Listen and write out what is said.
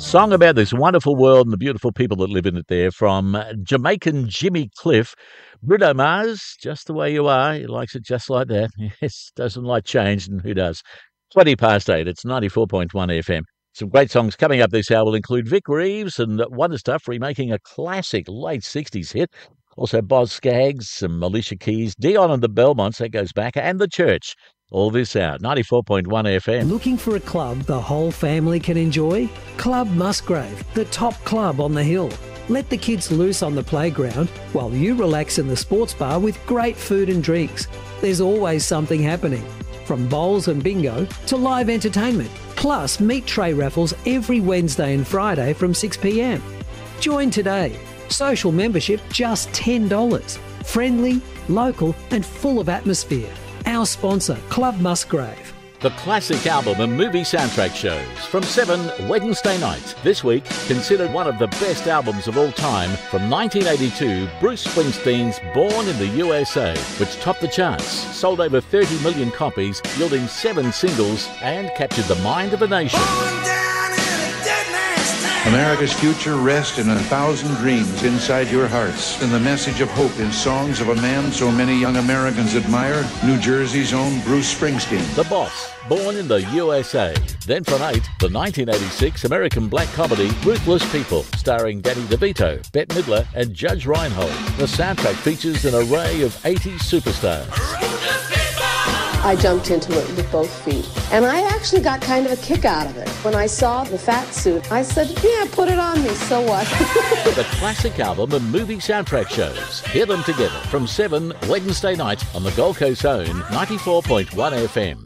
Song about this wonderful world and the beautiful people that live in it there from Jamaican Jimmy Cliff. Bruno Mars, just the way you are. He likes it just like that. Yes, doesn't like change, and who does? 20 past 8. It's 94.1 FM. Some great songs coming up this hour will include Vic Reeves and Wonder Stuff remaking a classic late 60s hit. Also Boz Scaggs, some Alicia Keys, Dion and the Belmonts, that goes back, and The Church. All this out, 94.1 FM. Looking for a club the whole family can enjoy? Club Musgrave, the top club on the hill. Let the kids loose on the playground while you relax in the sports bar with great food and drinks. There's always something happening, from bowls and bingo to live entertainment, plus meat tray raffles every Wednesday and Friday from 6 p.m. Join today. Social membership just $10. Friendly, local and full of atmosphere. Our sponsor, Club Musgrave. The classic album and movie soundtrack shows from 7 Wednesday nights. This week, considered one of the best albums of all time, from 1982, Bruce Springsteen's Born in the USA, which topped the charts, sold over 30 million copies, yielding 7 singles, and captured the mind of a nation. America's future rests in 1,000 dreams inside your hearts, and the message of hope in songs of a man so many young Americans admire, New Jersey's own Bruce Springsteen. The Boss, Born in the USA. Then from 8, the 1986 American black comedy Ruthless People, starring Danny DeVito, Bette Midler and Judge Reinhold. The soundtrack features an array of 80s superstars. I jumped into it with both feet, and I actually got kind of a kick out of it. When I saw the fat suit, I said, yeah, put it on me, so what? The classic album and movie soundtrack shows. Hear them together from 7 Wednesday night on the Gold Coast's own 94.1 FM.